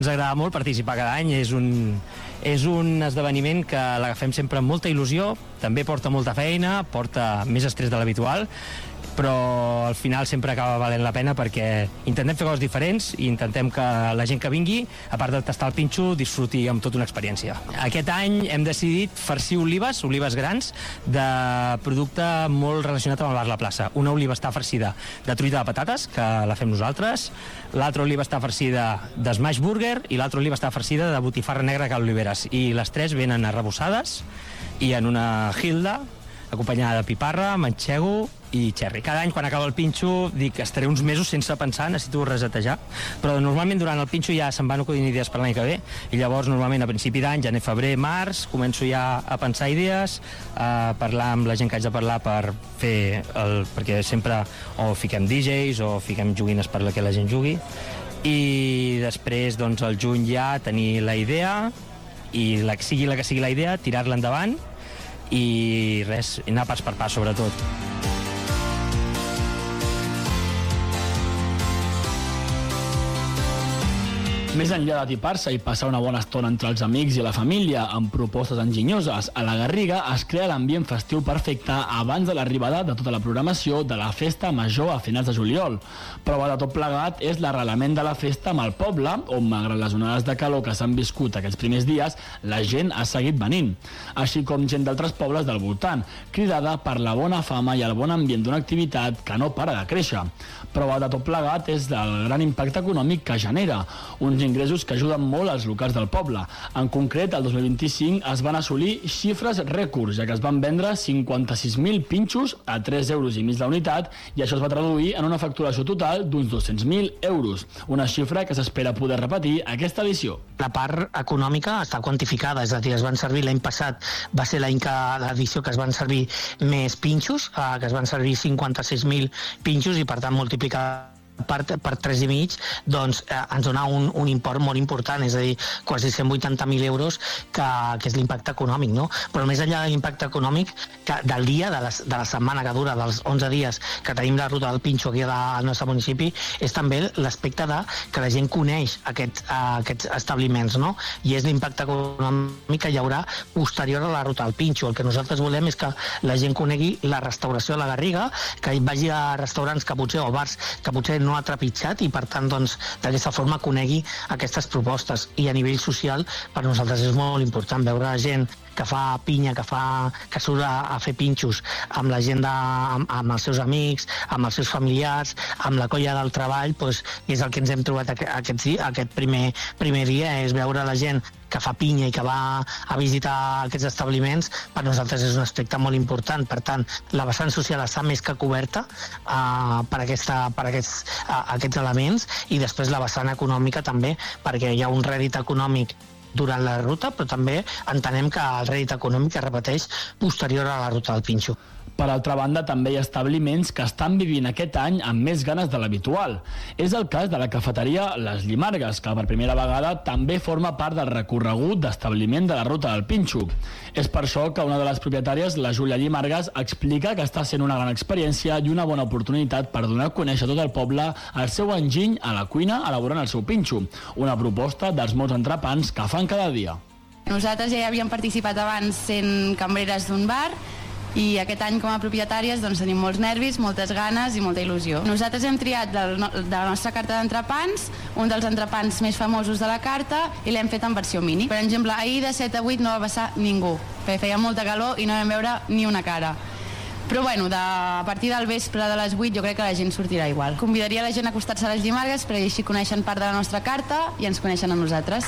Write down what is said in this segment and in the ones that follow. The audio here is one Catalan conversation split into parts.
Ens agrada molt participar cada any, és un esdeveniment que l'agafem sempre amb molta il·lusió, també porta molta feina, porta més estrès de l'habitual, però al final sempre acaba valent la pena perquè intentem fer coses diferents i intentem que la gent que vingui, a part de tastar el pinxo, disfruti amb tota una experiència. Aquest any hem decidit farcir olives grans, de producte molt relacionat amb el bar La Plaça. Una oliva està farcida de truita de patates, que la fem nosaltres, l'altra oliva està farcida de smash burger i l'altra oliva està farcida de botifarra negra de Cal Oliveres. I les tres venen arrebossades i en una hilda, acompanyada de piparra, manxego i xerri. Cada any, quan acaba el pinxo, dic, estaré uns mesos sense pensar, necessito resetejar, però normalment durant el pinxo ja se'm van acudint idees per l'any que ve, i llavors normalment a principi d'any, gener, febrer, març, començo ja a pensar idees, a parlar amb la gent que haig de parlar per fer perquè sempre o fiquem DJs o fiquem joguines per la que la gent jugui, i després, doncs, al juny ja tenir la idea, i sigui la que sigui la idea, tirar-la endavant, i res, anar pas per pas, sobretot. Més enllà d'atipar-se i passar una bona estona entre els amics i la família amb propostes enginyoses, a la Garriga es crea l'ambient festiu perfecte abans de l'arribada de tota la programació de la festa major a finals de juliol. Prova de tot plegat és l'arrelament de la festa amb el poble, on malgrat les onades de calor que s'han viscut aquests primers dies, la gent ha seguit venint, així com gent d'altres pobles del voltant, cridada per la bona fama i el bon ambient d'una activitat que no para de créixer. Prova de tot plegat és el gran impacte econòmic que genera, uns ingressos que ajuden molt als locals del poble. En concret, el 2025 es van assolir xifres rècords, ja que es van vendre 56.000 pinxos a 3,5 euros la unitat, i això es va traduir en una facturació total d'uns 200.000 euros, una xifra que s'espera poder repetir aquesta edició. La part econòmica està quantificada, és a dir, es van servir l'any passat, va ser l'edició que es van servir més pinxos, que es van servir 56.000 pinxos, i per tant multiplicar per 3,5, doncs ens dona un import molt important, és a dir, quasi 180.000 euros, que és l'impacte econòmic, no? Però més enllà de l'impacte econòmic, que del dia, de la setmana que dura, dels 11 dies que tenim la ruta del pinxo aquí al nostre municipi, és també l'aspecte de que la gent coneix aquests establiments, no? I és l'impacte econòmic que hi haurà posterior a la ruta del pinxo. El que nosaltres volem és que la gent conegui la restauració a la Garriga, que vagi a restaurants que potser, o bars que potser no ha trepitjat, i per tant, doncs, d'aquesta forma conegui aquestes propostes. I a nivell social, per nosaltres és molt important veure la gent que fa pinya, que surt a fer pinxos amb la gent, amb els seus amics, amb els seus familiars, amb la colla del treball, doncs, és el que ens hem trobat aquest primer dia, és veure la gent que fa pinya i que va a visitar aquests establiments. Per nosaltres és un aspecte molt important. Per tant, la vessant social està més que coberta per aquests elements, i després la vessant econòmica també, perquè hi ha un rèdit econòmic durant la ruta, però també entenem que el rèdit econòmic es repeteix posterior a la ruta del pinxo. Per altra banda, també hi ha establiments que estan vivint aquest any amb més ganes de l'habitual. És el cas de la cafeteria Les Llimargues, que per primera vegada també forma part del recorregut d'establiment de la ruta del pinxo. És per això que una de les propietàries, la Júlia Llimargues, explica que està sent una gran experiència i una bona oportunitat per donar a conèixer a tot el poble el seu enginy a la cuina elaborant el seu pinxo, una proposta dels molts entrepans que fan cada dia. Nosaltres ja hi havíem participat abans sent cambreres d'un bar, i aquest any com a propietàries doncs, tenim molts nervis, moltes ganes i molta il·lusió. Nosaltres hem triat de la nostra carta d'entrepans un dels entrepans més famosos de la carta i l'hem fet en versió mini. Per exemple, ahir de 7 a 8 no va passar ningú, perquè feia molta calor i no vam veure ni una cara. Però bueno, a partir del vespre de les 8 jo crec que la gent sortirà igual. Convidaria la gent a acostar-se a les Llimargues perquè així coneixen part de la nostra carta i ens coneixen a nosaltres.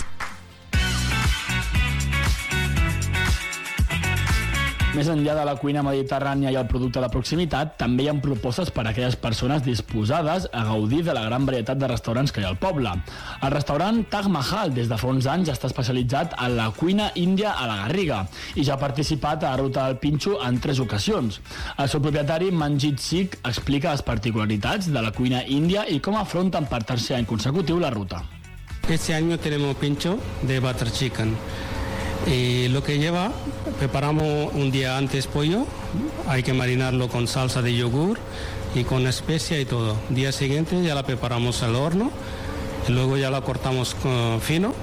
Més enllà de la cuina mediterrània i el producte de proximitat, també hi ha propostes per a aquelles persones disposades a gaudir de la gran varietat de restaurants que hi ha al poble. El restaurant Taj Mahal des de fa uns anys està especialitzat en la cuina índia a la Garriga i ja ha participat a la ruta del pinxo en 3 ocasions. El seu propietari, Manjit Sikh, explica les particularitats de la cuina índia i com afronten per tercer any consecutiu la ruta. Este año tenemos pincho de butter chicken. Y lo que lleva, preparamos un día antes pollo, hay que marinarlo con salsa de yogur y con especia y todo. Día siguiente ya la preparamos al horno Luego ya la cortamos fino.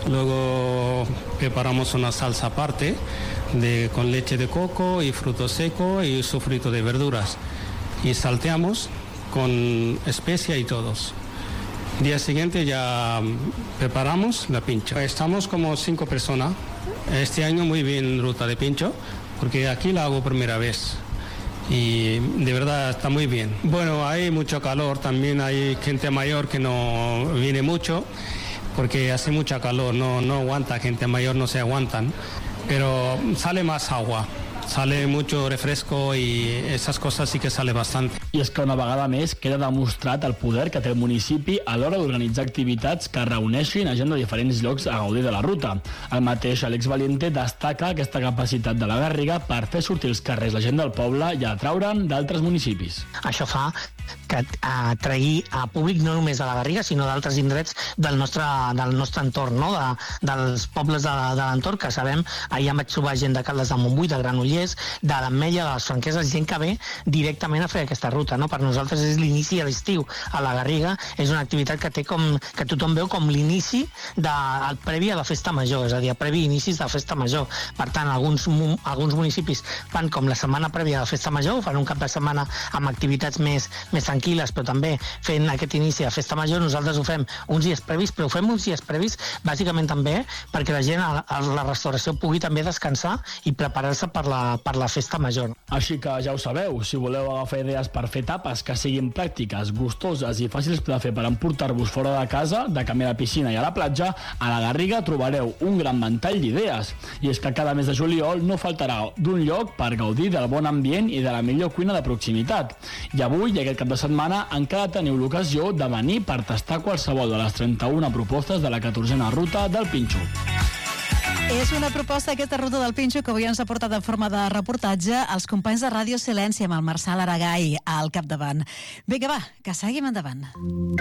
Luego preparamos una salsa aparte con leche de coco y fruto seco y sofrito de verduras. Y salteamos con especia y todos. Día siguiente ya preparamos la pincho. Estamos como 5 personas. Este año muy bien ruta de pincho, porque aquí la hago primera vez. Y de verdad está muy bien. Bueno, hay mucho calor, también hay gente mayor que no viene mucho, porque hace mucha calor, no aguanta, gente mayor no se aguantan, pero sale más agua. Sale mucho refresco i esas coses sí que sale bastante. I és que una vegada més queda demostrat el poder que té el municipi a l'hora d'organitzar activitats que reuneixin a gent de diferents llocs a gaudir de la ruta. El mateix Àlex Valiente destaca aquesta capacitat de la Garriga per fer sortir als carrers la gent del poble i atraure'n d'altres municipis. Això fa que atraïr a públic no només a la Garriga, sinó d'altres indrets del nostre entorn, no? Dels pobles de l'entorn, que sabem, ahir em vaig trobar gent de Caldes de Montbui, de Granollers, de l'Ametlla, de les Franqueses, gent que ve directament a fer aquesta ruta, no? Per nosaltres és l'inici de l'estiu a la Garriga, és una activitat que tothom veu com l'inici del previ a la festa major, és a dir, el previ inicis de la festa major. Per tant, alguns municipis fan com la setmana prèvia a la festa major, fan un cap de setmana amb activitats més tranquil·les, però també fent aquest inici de festa major. Nosaltres ho fem uns dies previs, però ho fem uns dies previs bàsicament també perquè la gent a la restauració pugui també descansar i preparar-se per la festa major. Així que ja ho sabeu, si voleu agafar idees per fer tapes que siguin pràctiques, gustoses i fàcils de fer per emportar-vos fora de casa, de camí a la piscina i a la platja, a la Garriga trobareu un gran ventall d'idees. I és que cada mes de juliol no faltarà d'un lloc per gaudir del bon ambient i de la millor cuina de proximitat. I avui i aquest cap de setmana encara teniu l'ocasió de venir per tastar qualsevol de les 31 propostes de la 14a ruta del Pinxo. És una proposta, aquesta ruta del Pinxo, que avui ens ha portat en forma de reportatge els companys de Ràdio Silenci amb el Marçal Aragai al capdavant. Vinga, va, que seguim endavant.